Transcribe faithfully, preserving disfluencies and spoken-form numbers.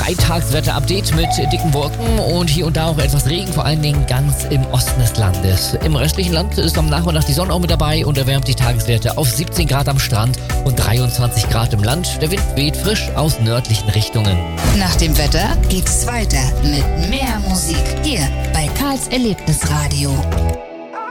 Dreitagswetter-Update mit dicken Wolken und hier und da auch etwas Regen, vor allen Dingen ganz im Osten des Landes. Im restlichen Land ist am Nachmittag die Sonne auch mit dabei und erwärmt die Tageswerte auf siebzehn Grad am Strand und dreiundzwanzig Grad im Land. Der Wind weht frisch aus nördlichen Richtungen. Nach dem Wetter geht's weiter mit mehr Musik hier bei Karls Erlebnisradio.